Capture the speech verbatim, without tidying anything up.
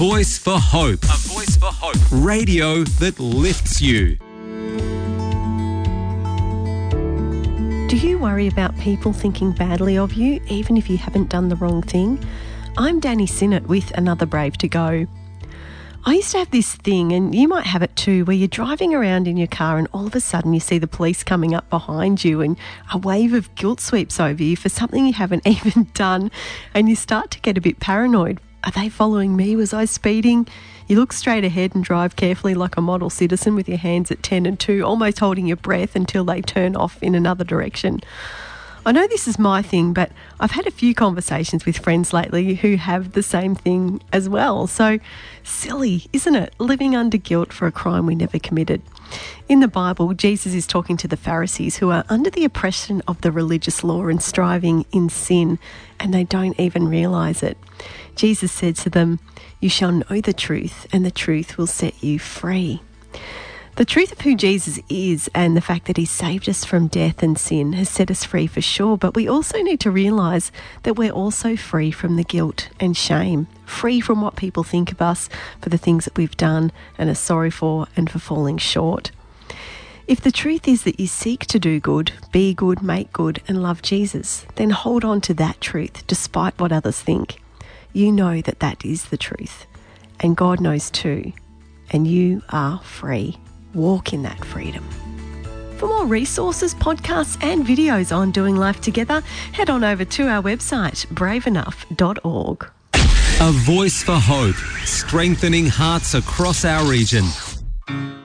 Voice for Hope. A voice for hope. Radio that lifts you. Do you worry about people thinking badly of you, even if you haven't done the wrong thing? I'm Danny Sinnott with Another Brave to Go. I used to have this thing, and you might have it too, where you're driving around in your car and all of a sudden you see the police coming up behind you and a wave of guilt sweeps over you for something you haven't even done, and you start to get a bit paranoid. Are they following me? Was I speeding? You look straight ahead and drive carefully like a model citizen with your hands at ten and two, almost holding your breath until they turn off in another direction. I know this is my thing, but I've had a few conversations with friends lately who have the same thing as well. So silly, isn't it? Living under guilt for a crime we never committed. In the Bible, Jesus is talking to the Pharisees who are under the oppression of the religious law and striving in sin, and they don't even realise it. Jesus said to them, "You shall know the truth, and the truth will set you free." The truth of who Jesus is and the fact that he saved us from death and sin has set us free for sure, but we also need to realise that we're also free from the guilt and shame, free from what people think of us for the things that we've done and are sorry for and for falling short. If the truth is that you seek to do good, be good, make good and love Jesus, then hold on to that truth despite what others think. You know that that is the truth, and God knows too, and you are free. Walk in that freedom. For more resources, podcasts and videos on doing life together, head on over to our website, brave enough dot org. A voice for hope, strengthening hearts across our region.